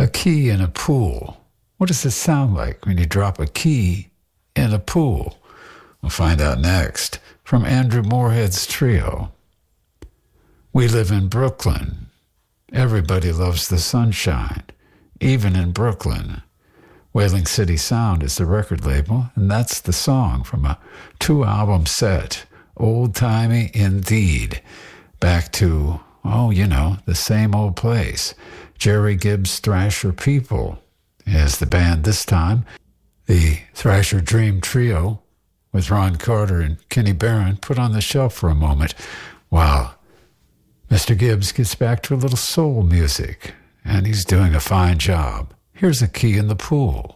A key in a pool. What does it sound like when you drop a key in a pool? We'll find out next from Andrew Moorhead's trio. We live in Brooklyn. Everybody loves the sunshine, even in Brooklyn. Wailing City Sound is the record label, and that's the song from a 2-album set, Old-Timey Indeed, back to, the same old place. Jerry Gibbs Thrasher People is the band this time. The Thrasher Dream Trio with Ron Carter and Kenny Barron put on the shelf for a moment while Mr. Gibbs gets back to a little soul music, and he's doing a fine job. Here's A Key in the Pool.